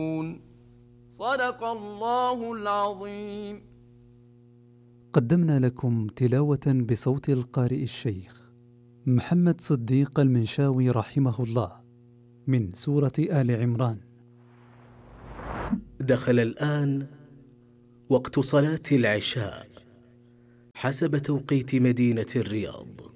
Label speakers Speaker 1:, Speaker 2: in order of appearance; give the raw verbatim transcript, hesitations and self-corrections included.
Speaker 1: صدق الله العظيم.
Speaker 2: قدمنا لكم تلاوة بصوت القارئ الشيخ محمد صديق المنشاوي رحمه الله من سورة آل عمران.
Speaker 3: دخل الآن وقت صلاة العشاء حسب توقيت مدينة الرياض.